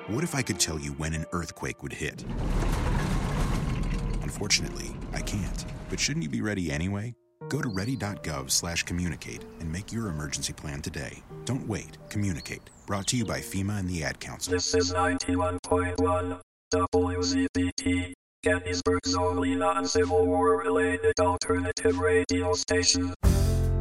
What if I could tell you when an earthquake would hit? Unfortunately, I can't. But shouldn't you be ready anyway? Go to ready.gov/communicate and make your emergency plan today. Don't wait. Communicate. Brought to you by FEMA and the Ad Council. This is 91.1 WZPT, Gettysburg's only non-Civil War-related alternative radio station.